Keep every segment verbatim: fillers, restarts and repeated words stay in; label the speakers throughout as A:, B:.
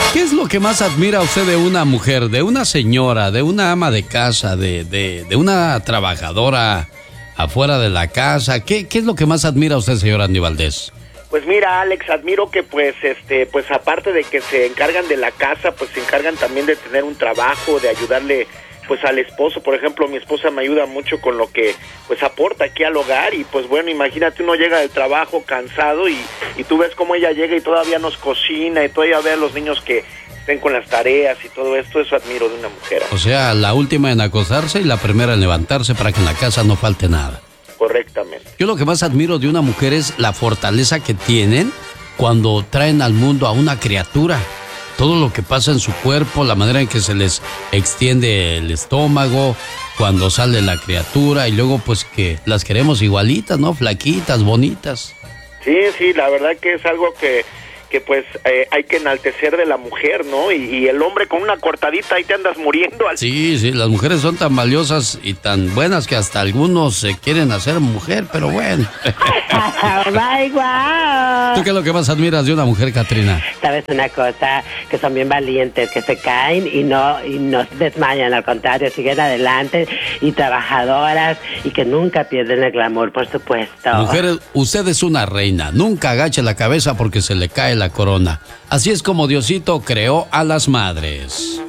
A: ¿Qué es lo que más admira usted de una mujer, de una señora, de una ama de casa, de, de, de una trabajadora afuera de la casa? ¿Qué, qué es lo que más admira usted, señor Andy Valdés?
B: Pues mira, Alex, admiro que pues este pues aparte de que se encargan de la casa, pues se encargan también de tener un trabajo, de ayudarle pues al esposo. Por ejemplo, mi esposa me ayuda mucho con lo que pues aporta aquí al hogar, y pues bueno, imagínate, uno llega del trabajo cansado y, y tú ves cómo ella llega y todavía nos cocina y todavía ve a los niños que estén con las tareas y todo esto. Eso admiro de una mujer.
A: O sea, la última en acostarse y la primera en levantarse para que en la casa no falte nada.
B: Correctamente.
A: Yo lo que más admiro de una mujer es la fortaleza que tienen cuando traen al mundo a una criatura. Todo lo que pasa en su cuerpo, la manera en que se les extiende el estómago cuando sale la criatura, y luego pues que las queremos igualitas, ¿no? Flaquitas, bonitas.
B: Sí, sí, la verdad que es algo que, que pues eh, hay que enaltecer de la mujer, ¿no? Y, y el hombre con una cortadita ahí te andas muriendo. Al...
A: Sí, sí, las mujeres son tan valiosas y tan buenas que hasta algunos se quieren hacer mujer, pero bueno.
C: Bye, wow.
A: ¿Tú qué es lo que más admiras de una mujer, Catrina?
C: Sabes una cosa, que son bien valientes, que se caen y no y no se desmayan, al contrario, siguen adelante, y trabajadoras, y que nunca pierden el glamour, por supuesto.
A: Mujeres, usted es una reina, nunca agache la cabeza porque se le cae la corona. Así es como Diosito creó a las madres.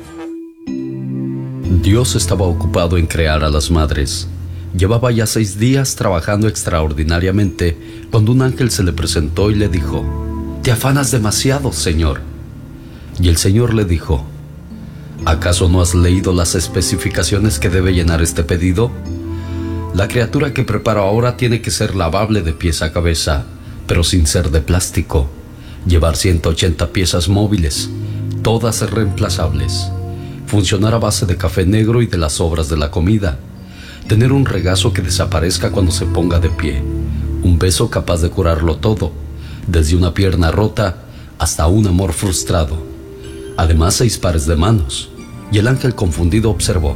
A: Dios estaba ocupado en crear a las madres. Llevaba ya seis días trabajando extraordinariamente cuando un ángel se le presentó y le dijo: «Te afanas demasiado, Señor». Y el Señor le dijo: «¿Acaso no has leído las especificaciones que debe llenar este pedido? La criatura que preparo ahora tiene que ser lavable de pies a cabeza, pero sin ser de plástico. Llevar ciento ochenta piezas móviles, todas reemplazables. Funcionar a base de café negro y de las sobras de la comida. Tener un regazo que desaparezca cuando se ponga de pie. Un beso capaz de curarlo todo, desde una pierna rota hasta un amor frustrado. Además, seis pares de manos». Y el ángel confundido observó: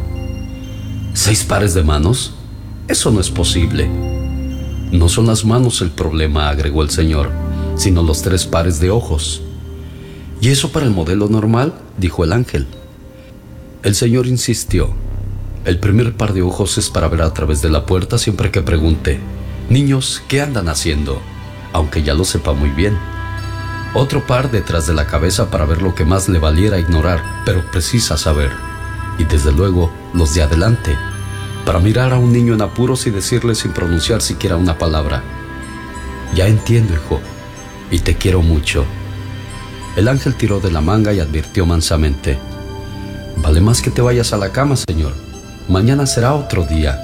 A: «¿Seis pares de manos? Eso no es posible». «No son las manos el problema», agregó el Señor, «sino los tres pares de ojos». «¿Y eso para el modelo normal?», dijo el ángel. El Señor insistió: «El primer par de ojos es para ver a través de la puerta siempre que pregunte: niños, ¿qué andan haciendo?, aunque ya lo sepa muy bien. Otro par detrás de la cabeza para ver lo que más le valiera ignorar, pero precisa saber. Y desde luego, los de adelante, para mirar a un niño en apuros y decirle sin pronunciar siquiera una palabra: ya entiendo, hijo, y te quiero mucho». El ángel tiró de la manga y advirtió mansamente: «Vale más que te vayas a la cama, Señor. Mañana será otro día».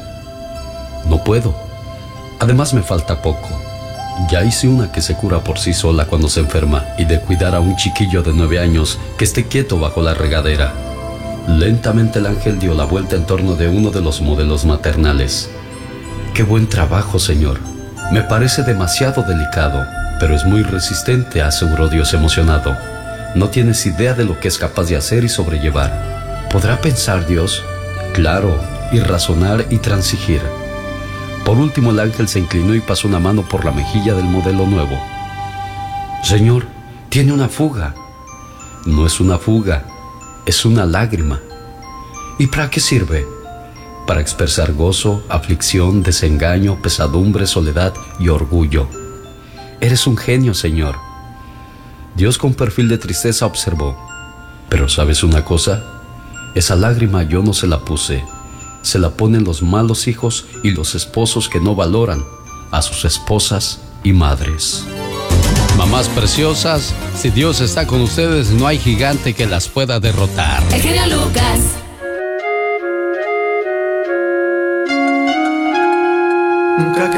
A: «No puedo. Además me falta poco. Ya hice una que se cura por sí sola cuando se enferma, y de cuidar a un chiquillo de nueve años que esté quieto bajo la regadera». Lentamente el ángel dio la vuelta en torno de uno de los modelos maternales. «Qué buen trabajo, Señor. Me parece demasiado delicado, pero es muy resistente», aseguró Dios emocionado. «No tienes idea de lo que es capaz de hacer y sobrellevar». ¿Podrá pensar Dios? Claro, y razonar y transigir. Por último, el ángel se inclinó y pasó una mano por la mejilla del modelo nuevo. «Señor, tiene una fuga». «No es una fuga, es una lágrima». «¿Y para qué sirve?» «Para expresar gozo, aflicción, desengaño, pesadumbre, soledad y orgullo». «Eres un genio, Señor». Dios, con perfil de tristeza, observó: «Pero ¿sabes una cosa? Esa lágrima yo no se la puse. Se la ponen los malos hijos y los esposos que no valoran a sus esposas y madres». Mamás preciosas, si Dios está con ustedes, no hay gigante que las pueda derrotar.
D: El genio Lucas.
E: Nunca